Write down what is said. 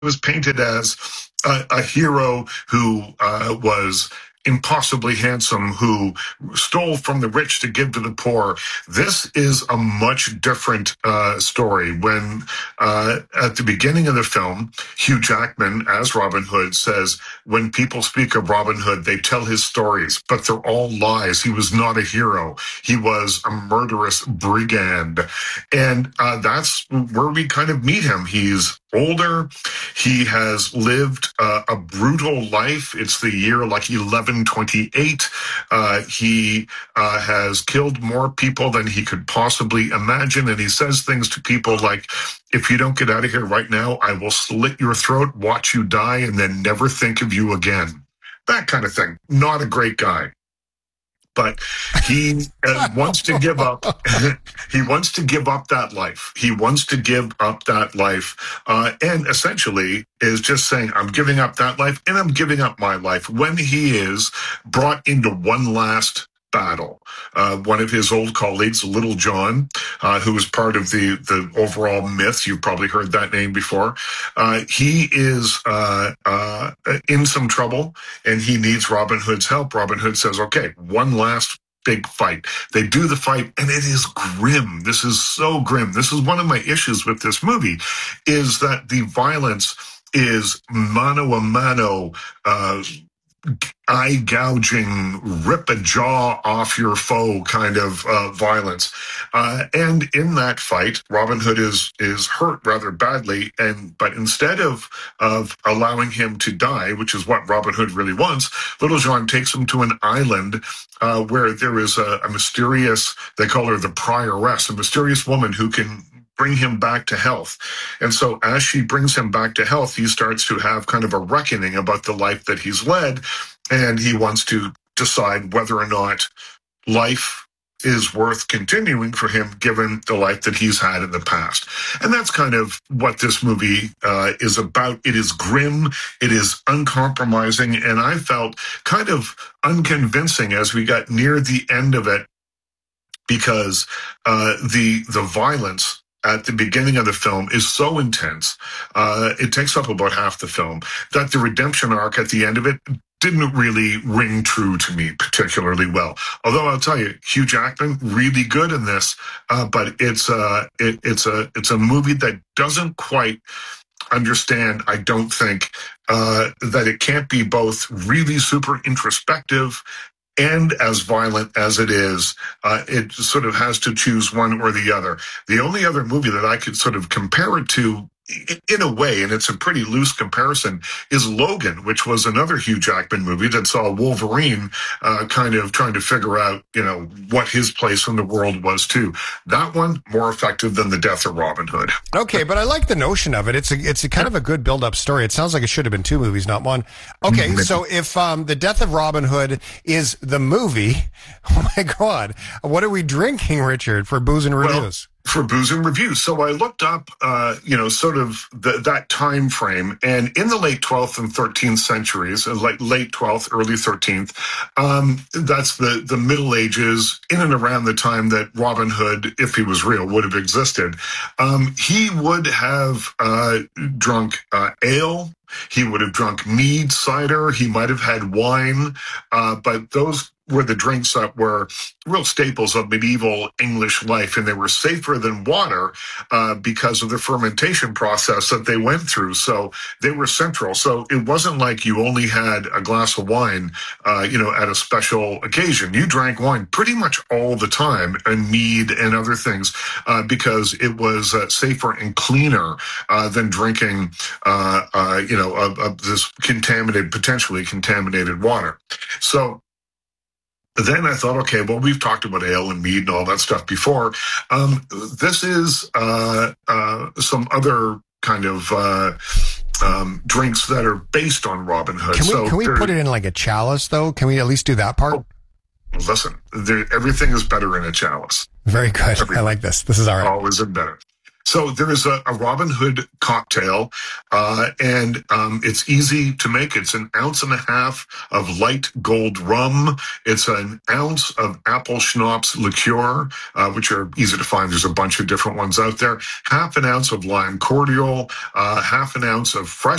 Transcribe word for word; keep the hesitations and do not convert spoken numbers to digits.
was painted as a, a hero who uh, was impossibly handsome, who stole from the rich to give to the poor. This is a much different uh, story. When uh, at the beginning of the film, Hugh Jackman as Robin Hood says, when people speak of Robin Hood, they tell his stories, but they're all lies. He was not a hero. He was a murderous brigand. And uh, that's where we kind of meet him. He's older. He has lived uh, a brutal life. It's the year like eleven twenty-eight. Uh, he uh, has killed more people than he could possibly imagine. And he says things to people like, if you don't get out of here right now, I will slit your throat, watch you die, and then never think of you again. That kind of thing. Not a great guy. But he uh, wants to give up. He wants to give up that life. He wants to give up that life, uh, and essentially is just saying, "I'm giving up that life, and I'm giving up my life." When he is brought into one last battle, uh, one of his old colleagues, Little John, uh, who was part of the the overall myth. You've probably heard that name before. Uh, he is uh, uh, in some trouble, and he needs Robin Hood's help. Robin Hood says, "Okay, one last big fight." They do the fight, and it is grim. This is so grim. This is one of my issues with this movie, is that the violence is mano a mano, uh, eye gouging, rip a jaw off your foe kind of uh, violence. Uh, and in that fight, Robin Hood is is hurt rather badly. And but instead of of allowing him to die, which is what Robin Hood really wants, Little John takes him to an island uh, where there is a, a mysterious, they call her the prioress, a mysterious woman who can bring him back to health. And so as she brings him back to health, he starts to have kind of a reckoning about the life that he's led. And he wants to decide whether or not life is worth continuing for him, given the life that he's had in the past. And that's kind of what this movie uh, is about. It is grim. It is uncompromising. And I felt kind of unconvincing as we got near the end of it, because uh, the the violence at the beginning of the film is so intense, uh, it takes up about half the film, that the redemption arc at the end of it didn't really ring true to me particularly well. Although I'll tell you, Hugh Jackman, really good in this, uh, but it's a, it, it's a, it's a movie that doesn't quite understand, I don't think, uh, that it can't be both really super introspective and as violent as it is. Uh, it sort of has to choose one or the other. The only other movie that I could sort of compare it to, in a way, and it's a pretty loose comparison, is Logan, which was another Hugh Jackman movie that saw Wolverine uh, kind of trying to figure out, you know, what his place in the world was too. That one, more effective than the death of Robin Hood. Okay, but I like the notion of it. It's a, it's a kind of a good build-up story. It sounds like it should have been two movies, not one. Okay, mm-hmm. So if um, the death of Robin Hood is the movie, oh my God, what are we drinking, Richard, for Booze and Reviews? Well, for Booze and Reviews. So I looked up, uh, you know, sort of the, that time frame, and in the late twelfth and thirteenth centuries, like late twelfth, early thirteenth, um, that's the, the Middle Ages, in and around the time that Robin Hood, if he was real, would have existed. Um, he would have uh, drunk uh, ale. He would have drunk mead, cider. He might have had wine, uh, but those were the drinks that were real staples of medieval English life, and they were safer than water uh, because of the fermentation process that they went through. So they were central. So it wasn't like you only had a glass of wine, uh, you know, at a special occasion. You drank wine pretty much all the time, and mead and other things, uh, because it was uh, safer and cleaner uh, than drinking, uh, uh, you know, of, of this contaminated, potentially contaminated water. So then I thought, okay, well, we've talked about ale and mead and all that stuff before. Um, this is uh, uh, some other kind of uh, um, drinks that are based on Robin Hood. Can we, so can we put it in like a chalice, though? Can we at least do that part? Oh, listen, there, everything is better in a chalice. Very good. Everything. I like this. This is all right. Always and better. So there is a, a Robin Hood cocktail, uh, and um, it's easy to make. It's an ounce and a half of light gold rum. It's an ounce of apple schnapps liqueur, uh, which are easy to find. There's a bunch of different ones out there. Half an ounce of lime cordial, uh, half an ounce of fresh